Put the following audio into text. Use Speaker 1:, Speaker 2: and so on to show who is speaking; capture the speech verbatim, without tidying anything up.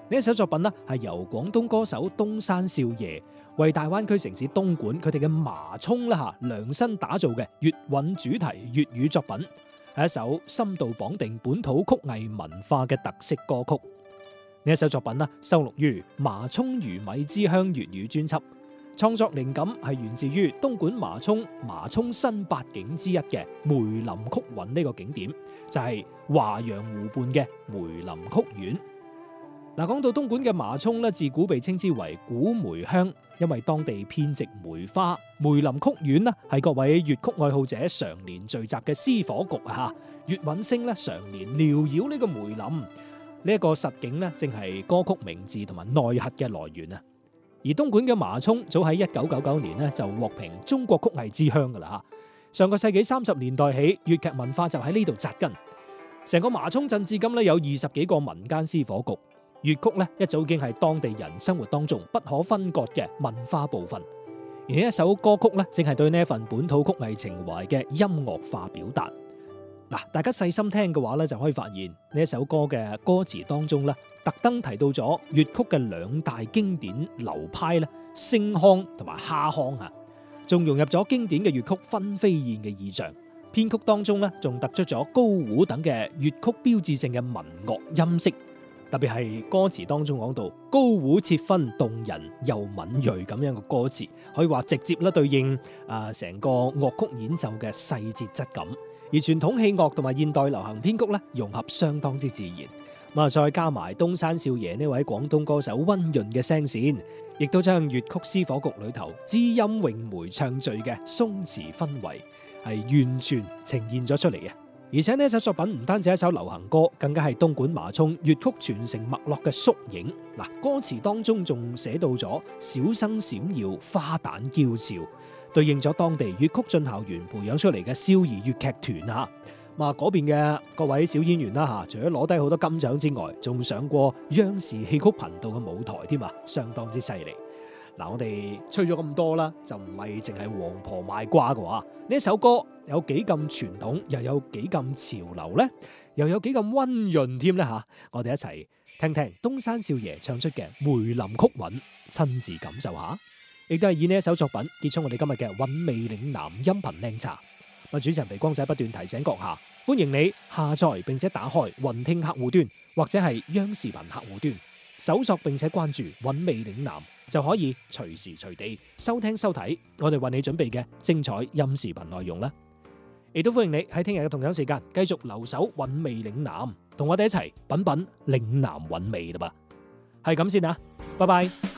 Speaker 1: 呢一首作品呢係由廣東歌手東山少爺為大灣區城市東莞佢哋嘅麻涌啦吓量身打造嘅粵韻主題粵語作品，係一首深度綁定本土曲藝文化嘅特色歌曲。呢一首作品呢收錄於麻涌魚米之鄉粵語專輯，創作靈感係源自於東莞麻涌麻涌新八景之一嘅梅林曲韻呢個景點，就係、是、華陽湖畔嘅梅林曲苑。嗱，講到東莞嘅麻涌咧，自古被稱之為古梅鄉，因為當地遍植梅花。梅林曲苑咧係各位粵曲愛好者常年聚集嘅私火局啊！粵韻聲咧常年繚繞呢個梅林，呢、這、一個實景咧正係歌曲名字同埋內核嘅來源啊！而東莞嘅麻涌早喺一九九九年咧就獲評中國曲藝之鄉噶啦吓。上個世紀三十年代起，粵劇文化就喺呢度扎根。成個麻涌鎮至今咧有二十幾個民間私火局。粵曲咧一早已經係當地人生活當中不可分割嘅文化部分，而呢一首歌曲咧正係對呢一份本土曲藝情懷嘅音樂化表達。嗱，大家細心聽嘅話咧就可以發現呢一首歌嘅歌詞當中咧特登提到咗粵曲嘅兩大經典流派咧升腔同埋下腔啊，仲融入咗經典嘅粵曲分飛燕嘅意象。編曲當中咧仲突出咗高胡等嘅粵曲標誌性嘅民樂音色。特別係歌詞當中講到高胡切分動人又敏銳咁樣嘅歌詞，可以話直接咧對應啊成個樂曲演奏嘅細節質感。而傳統器樂同埋現代流行編曲咧融合相當之自然。咁啊再加埋東山少爺呢位廣東歌手溫潤嘅聲線，亦都將粵曲私火局裏頭知音詠梅唱序嘅鬆弛氛圍係完全呈現咗出嚟嘅。而且呢一首作品唔單止係一首流行歌，更加係東莞麻涌粵曲傳承脈絡嘅縮影。嗱，歌詞當中仲寫到咗小生閃耀，花旦嬌俏，對應咗當地粵曲進校園培養出嚟嘅少兒粵劇團啊。咁啊，嗰邊嘅各位小演員啦吓，除咗攞低好多金獎之外，仲上過央視戲曲頻道嘅舞台添啊，相當之犀利。嗱，我哋吹咗咁多啦，就唔係淨係黃婆賣瓜嘅話，呢一首歌有幾咁傳統，又有幾咁潮流呢？又有幾咁溫潤添呢？吓，我哋一齊聽聽東山少爺唱出嘅梅林曲韻，親自感受下。亦都係以呢一首作品結束我哋今日嘅韻味嶺南音頻靚茶。我主持人肥光仔不斷提醒閣下，歡迎你下載並且打開雲聽客戶端或者係央視頻客戶端，搜索並且關注韻味嶺南，就可以隨時隨地收聽收睇我哋為你準備嘅精彩音視頻內容啦。亦都歡迎你喺聽日嘅同樣時間繼續留守韻味嶺南，同我哋一齊品品嶺南韻味啦噃。係咁先啊，拜拜。